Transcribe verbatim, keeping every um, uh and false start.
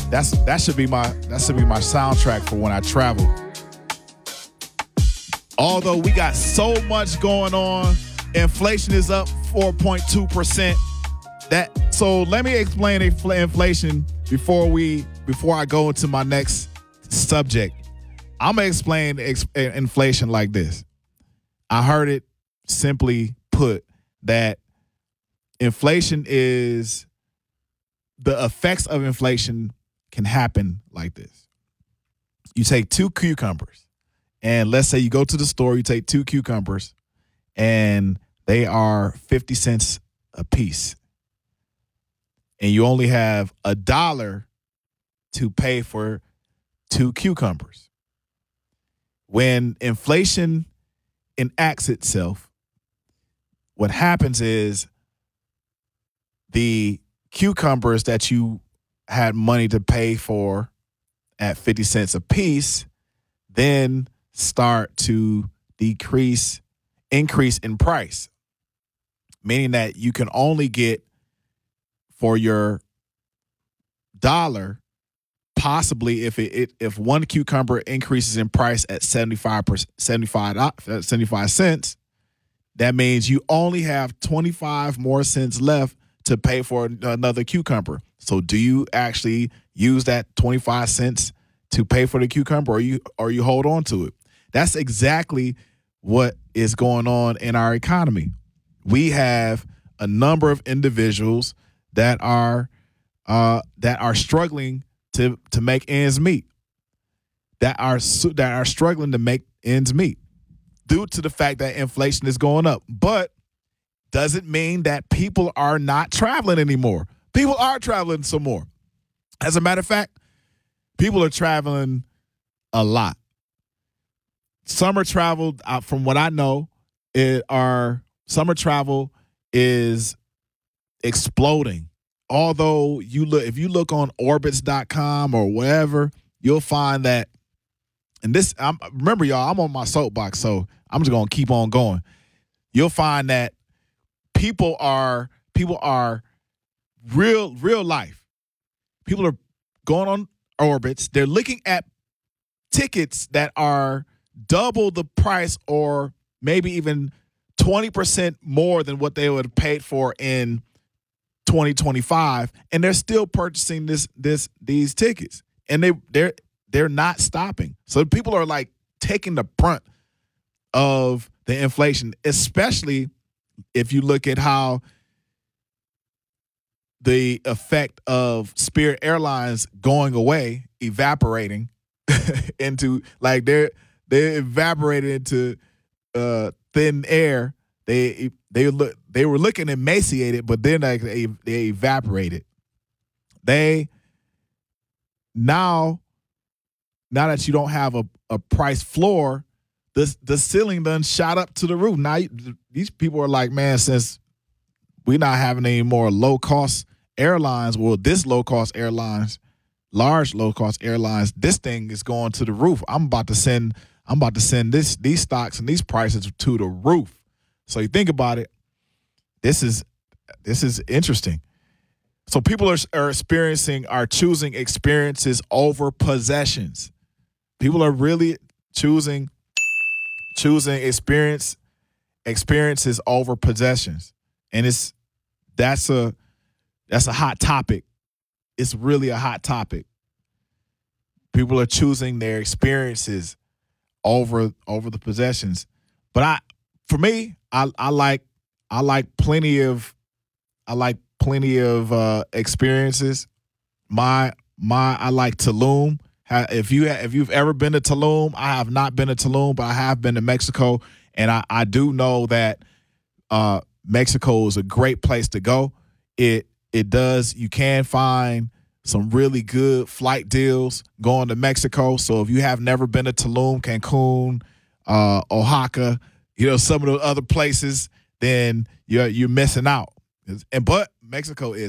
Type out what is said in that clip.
That's that should be my that should be my soundtrack for when I travel. Although we got so much going on, inflation is up four point two percent. That so let me explain infl- inflation before we before I go into my next subject. I'm gonna explain ex- inflation like this. I heard it simply put that inflation is the effects of inflation can happen like this. You take two cucumbers, and let's say you go to the store, you take two cucumbers, and they are fifty cents a piece. And you only have a dollar to pay for two cucumbers. When inflation enacts itself, what happens is the cucumbers that you had money to pay for at fifty cents a piece then start to decrease, increase in price, meaning that you can only get for your dollar, possibly if it, it if one cucumber increases in price at seventy-five, seventy-five, seventy-five cents, that means you only have twenty-five more cents left to pay for another cucumber. So do you actually use that twenty-five cents to pay for the cucumber, or you or you hold on to it? That's exactly what is going on in our economy. We have a number of individuals that are uh, that are struggling to to make ends meet, that are that are struggling to make ends meet due to the fact that inflation is going up. But doesn't mean that people are not traveling anymore. People are traveling some more. As a matter of fact, people are traveling a lot. Summer travel, uh, from what I know, it are summer travel is exploding. Although you look, if you look on orbitz dot com or wherever, you'll find that. And this, I'm, remember, y'all, I'm on my soapbox, so I'm just gonna keep on going. You'll find that people are people are real real life. People are going on Orbitz. They're looking at tickets that are double the price, or maybe even twenty percent more than what they would have paid for in twenty twenty-five, and they're still purchasing this this these tickets, and they they're they're not stopping. So people are like taking the brunt of the inflation, especially if you look at how the effect of Spirit Airlines going away, evaporating into like they're they evaporated into uh, thin air. They they look they were looking emaciated, but then like they, they evaporated. They now now that you don't have a, a price floor, the the ceiling done shot up to the roof. Now you, these people are like, man, since we're not having any more low cost airlines, well, this low cost airlines, large low cost airlines, this thing is going to the roof. I'm about to send I'm about to send this these stocks and these prices to the roof. So you think about it, this is this is interesting. So people are, are experiencing, are choosing experiences over possessions. People are really choosing choosing experience experiences over possessions, and it's that's a that's a hot topic. It's really a hot topic. People are choosing their experiences over over the possessions. But I, for me, I, I like I like plenty of I like plenty of uh, experiences. My my I like Tulum. If you if you've ever been to Tulum, I have not been to Tulum, but I have been to Mexico, and I, I do know that uh, Mexico is a great place to go. It it does you can find some really good flight deals going to Mexico. So if you have never been to Tulum, Cancun, uh, Oaxaca, you know, some of the other places, then you're you're missing out. And but Mexico is